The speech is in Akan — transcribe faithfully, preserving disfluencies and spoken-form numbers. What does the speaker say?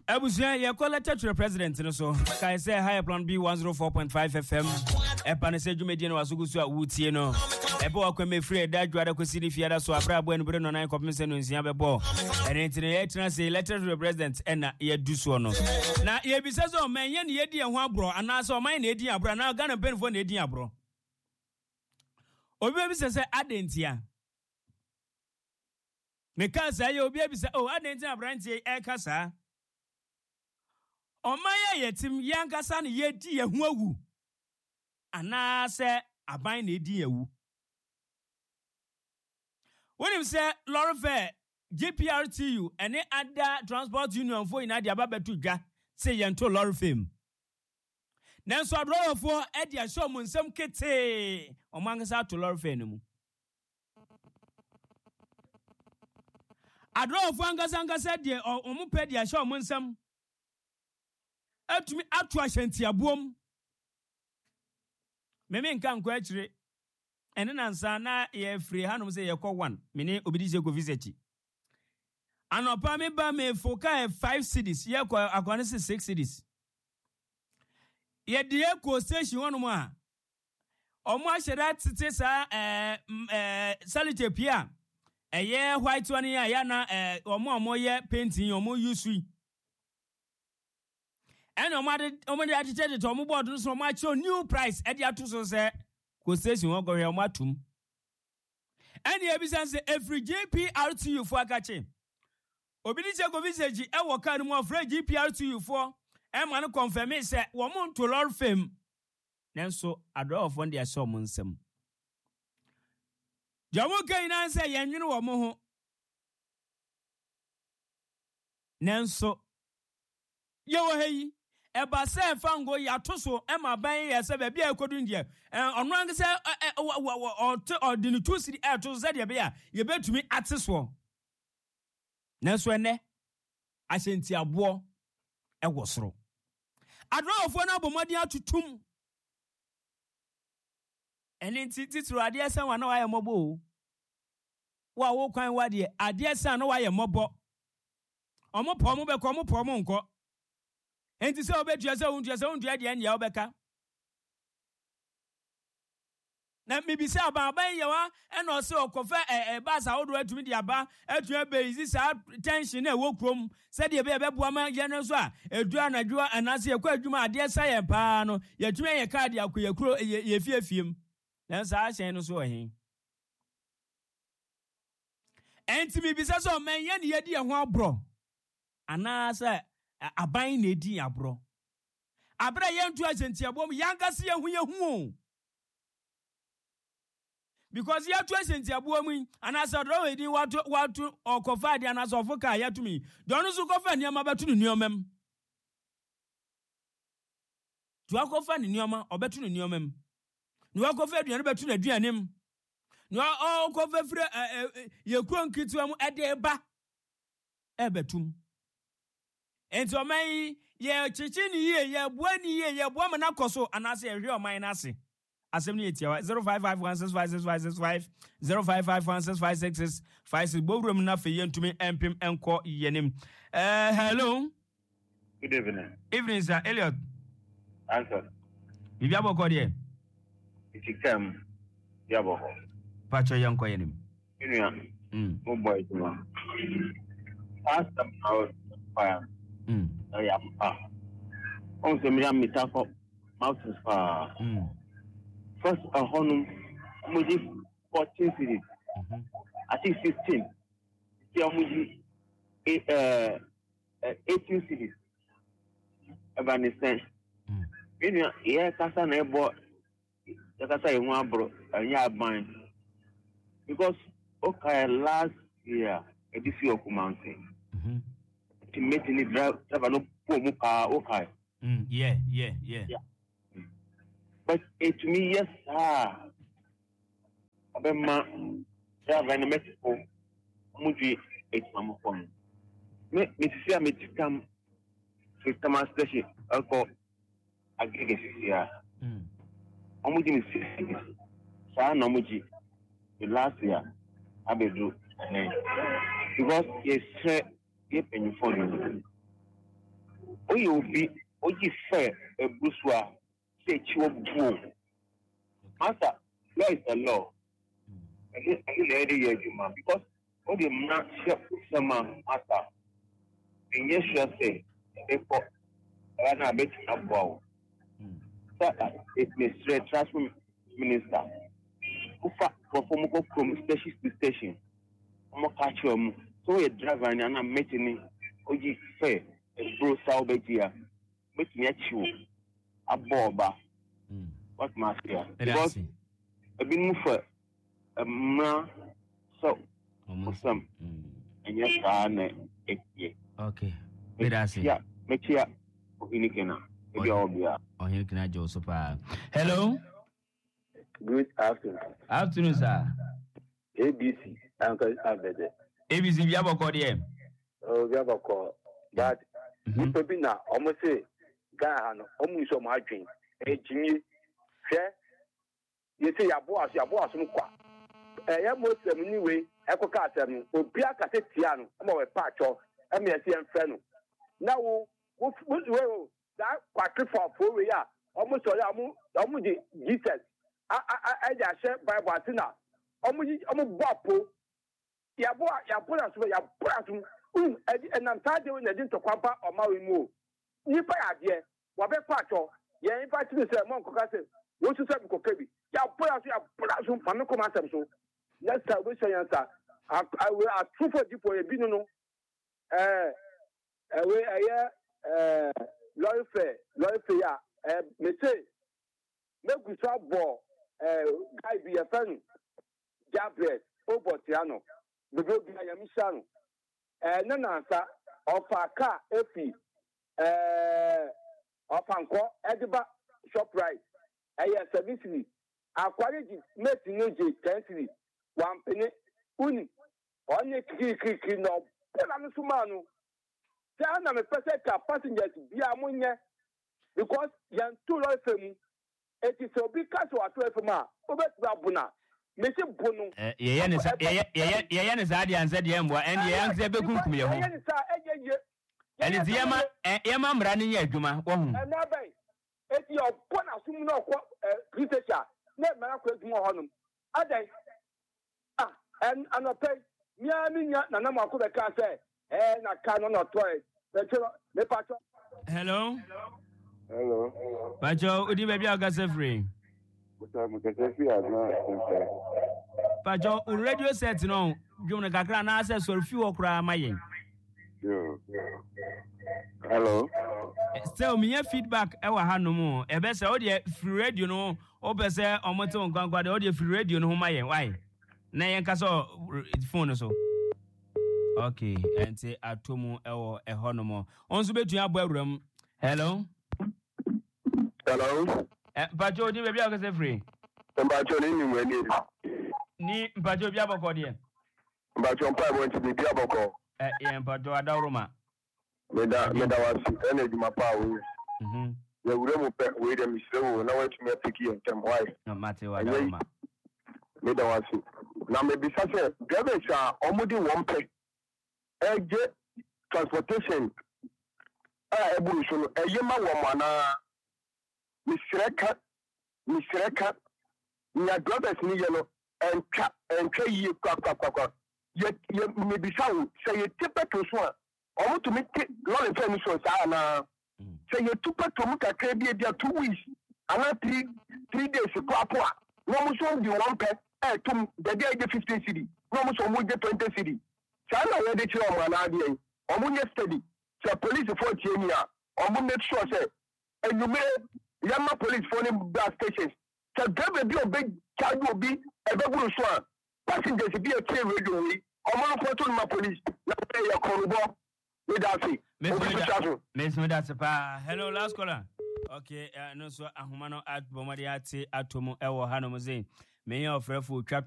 Abusia ye call letter to the president no so kai say higher plan B one oh four point five F M e pa ne se dwumedi no wasugusu a wutie no e be wakwa me free da dwada kwesi ni fiada so abra bo enbere no nan kopem se no nsia be bo enentine ye tena say letter to the president ena ye du so no na ye bisa so man ye ne ye di ho abro ana so man na edi abro na Ghana benfo na edi abro obi bisa se adentia me ka say ye obi bisa oh adentia abrantie e kasa Omaya yetim yankasa ne yedi ye hu awu ana se aban na edi awu When say Laura Fair G P R T U any other transport union for in adia babetu dwa say yento Laura Fame Nanso adro for e dia show mu nsem kete omangasa to Laura Fair mu Adro for angasa angasa dia omu pe dia show mu nsem Atumi atu ahyanti abuom Meme nka nko akire ene nansa na ye free hanom se ye kɔ one mene obidi se ko visit Anopa me ba me foka five cities ye kɔ akwane se six cities Ye die ko station honom a omo ahyeda tete sa eh eh salite pia eye white one ya ya na eh omo omo ye painting omo use And omade omade attitude to omo board no so much new price e dia to so say ko station wo go hwe omo atum And ye bisa say every G P R T U for akache obi ni che go visit e wo ka no mo fra G P R T U for e ma no confirm say wo mo to Lord Fame nenso adro of one dia so mo nsem Jamu kan na say yenwene wo mo ho nenso ye wo heyi Eba se fango ya toso ema ban ye se be bia ekodu ndie onu an se o di ni two city e to se de bia ye betumi ateso Nanso ene ahyenti abo e wosoro Adrofo na bomodi atutum Eni titru ade se wana wa ye mobo wa wo kwan wa de ade se na wa ye mobo Omo pomo be ko omo pomo nko Enti se obetua se untua se untua de anya obeka Na mibisa ababan yewa ena o se okofa e basa wodo atumi de aba atua beizi sa tension na wo krom se de be beboa ma ye no so a edu anadwo anase ekwa adwuma ade sa ye pa no ye tumi ye card akoyekuro ye fiefiem na sa ahyen no so ohen Enti mibisa so man ye ne ye di ho abro ana sa aban na edi abro abra yentu agenti abom yankase ye hu ye hu Because ye tu agenti abom anasa do edi watu watu okofa dia anasa ofoka yatumi donu su kofa niam abetu ni niomem tu akofa ni nioma obetu ni niomem ni wakofa aduane betu na aduanem ni okofa fire ye kronkitu am ede ba ebetum Enti oman ye chichi ni ye ye bua ni ye ye bua mana koso anase ye hwe oman na ase asem ni etia zero five five one six five six five six five zero five five one six five six six five six bowrum na fe yentumi empim enko yenim eh hello Good evening Evening sir Elliot Answer Bibi aboko de Itikam Yaboko Pacho yanko yenim Inu mm mo boy tuma Ask them out fire Mm. Oh yeah. Ah. On se me am mitafo mountains fa. Mm. First a honum muji fourteen cities. Mhm. I think fifteen. See muji eight uh eighteen cities. Afghanistan. Mm. You know, yeah, kasa na ebo ya kasa e wan bro, anya aban. Because okay last year edisi okumanse. Mhm. To make any drive no poor car okay. Mm, yeah, yeah, yeah. Yeah. But it to me, yes, ah, Abema, drive in Mexico, Muji, eight mamma phone. Me, me see a me to come to Thomas Station, I'll call a gig here. Mm. Omuji is sixty. Sa no Muji, the last year, I be do. Because yes, ye penny phone. oh you be oh you fair a buswa say chiwo bu master law is the law and this lady you man because all the man shop some master and yes sure say they for Rana bet about that it may straight transport minister who perform from station to station I'm catch you so a driver and I'm meeting oh you fair a bro sao betia make me you a boba what must be because a bit move for a ma so some and yes I okay Medasi yeah make here Hinikena maybe I'll be oh Hinikena Joseph hello good afternoon afternoon sir A B C Uncle Abede A B C we have a call here oh we have a call but you probably now almost say Gahan almost so much drink a Jimmy share you say your boss your boss eh ya most anyway ekoka atem obi akase tiano am we patch am ye see enfre no na wo wo wo that kwatri for for we ya almost so ya mu amu di Jesus a a a ja share bible atina amu amu bopo ya bo ya bo na so ya bo atum um e na ntade we na di ntokwa o ma we mu nipa ya de wa be patch ye nipa ti se mo nkoka se wo su se ko kebi ya bo ya so ya bo atum pa me ko ma sem so let's start with answer. I I will a true for people a bit no eh eh we eh lawyer fair lawyer fair eh me say make we start ball eh guy be a fan Gabriel Obotiano the go be am shanu eh na na answer of a car efi eh of anko ediba shop right eh seventy akwari mate neje ten one penny uni onye kiki no pela no sumanu say na me person ka passengers bia munye because yan two lo femu it is obi ka so ato femu a obet abuna me se bunu eh ye ye ne sa ye ye ye ye ne sa dia anse dia mbo en ye anse be kunkum ye ho ye ne sa eje ye eni ti ye ma ye ma mra ne ye adwuma wo hu na bai eti obona sum na okọ kritisha na mara ko adwuma ho num adai and and I pay me anya na na mako be ka say eh na ka no no toy me chiro me pacho hello hello pacho udi be bia ga free buta me ka free na pacho u radio set no dwum na kakra na access so fi wo kra mayen yo hello still me feedback e wa hanom e be say o de free radio no o be say omote nkankwa de o de free radio no ho mayen why na yen kaso phone so okay enti atomu ewo ehonomo onso betua abo awuram hello hello eh bajo di bebi akase free bajo ni ni weni ni bajo bi aboko de bajo mpa bo nti bi aboko eh yen bajo adawroma meda meda wasi energy mapa wo mhm ya wure mu pe we dem isrewo na wetu me pick you ntem why no mate adawroma meda wasi na me bisa se drivers a omudi won pe eje transportation a ebu so no eyema wo mana misreka misreka nya drivers ni ye no entwa entwa yi kwa kwa kwa kwa ye ye me bisa wo se ye tipe to so a omutu mi lorry fare ni so sa na se ye tupe to mu kakra bi dia two weeks ana three three days kwa kwa no mu so di won pe eh tum the day get fifty cedi no mo so mo get twenty cedi sa na we dey chiro mo na ade o mo nye steady so police for tie ni a o mo make sure say enume yama police for ni bus stations so driver bi obe charge obi e be guru so a passengers bi e train radio wi o mo report to ma police na pay your corridor we da say Miss Medasipa hello last caller okay uh, no so ahoma no at bomari ate atomo e wo hanom ze me your frefo twa